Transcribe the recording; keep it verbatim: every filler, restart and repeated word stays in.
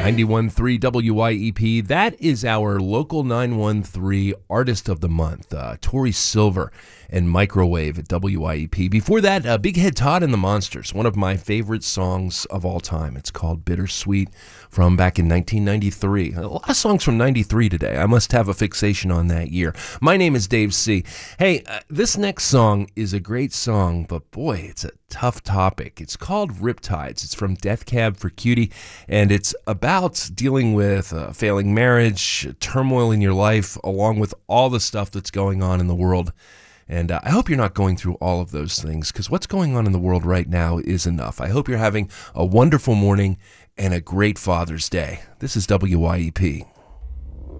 ninety-one point three W Y E P. That is our local nine one three Artist of the Month, uh, Tori Silver and Microwave at W Y E P. Before that, uh, Big Head Todd and the Monsters, one of my favorite songs of all time. It's called Bittersweet from back in nineteen ninety-three. A lot of songs from ninety-three today. I must have a fixation on that year. My name is Dave C. Hey, uh, this next song is a great song, but boy, it's a tough topic. It's called Riptides. It's from Death Cab for Cutie, and it's about dealing with a failing marriage, turmoil in your life, along with all the stuff that's going on in the world. And uh, I hope you're not going through all of those things, because what's going on in the world right now is enough. I hope you're having a wonderful morning and a great Father's Day. This is W Y E P.